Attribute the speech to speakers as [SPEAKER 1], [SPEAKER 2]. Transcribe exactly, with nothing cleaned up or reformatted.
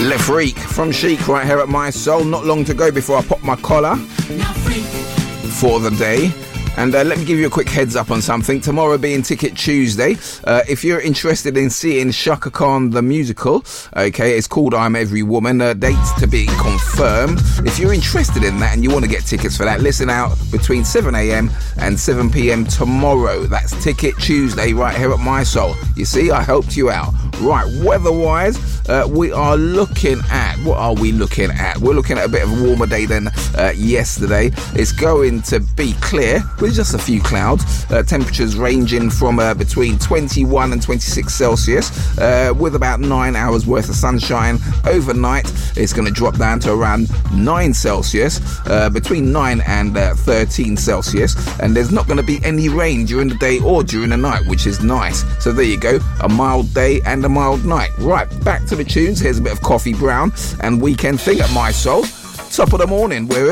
[SPEAKER 1] Le Freak from Chic right here at My Soul. Not long to go before I pop my collar for the day. And uh, let me give you a quick heads up on something. Tomorrow being Ticket Tuesday, uh, if you're interested in seeing Shaka Khan the musical, okay, it's called I'm Every Woman, uh, dates to be confirmed. If you're interested in that and you want to get tickets for that, listen out between seven a.m. and seven p.m. tomorrow. That's Ticket Tuesday right here at My Soul. You see, I helped you out. Right, weather-wise, uh, we are looking at, what are we looking at? We're looking at a bit of a warmer day than uh, yesterday. It's going to be clear with just a few clouds. Uh, temperatures ranging from uh, between twenty-one and twenty-six Celsius, uh, with about nine hours worth of sunshine. Overnight, it's going to drop down to around nine Celsius, uh, between nine and uh, thirteen Celsius. And there's not going to be any rain during the day or during the night, which is nice. So there you go, a mild day and a mild night. Right, back to the tunes. Here's a bit of Coffee Brown and Weekend Thing at My Soul. Top of the morning, we're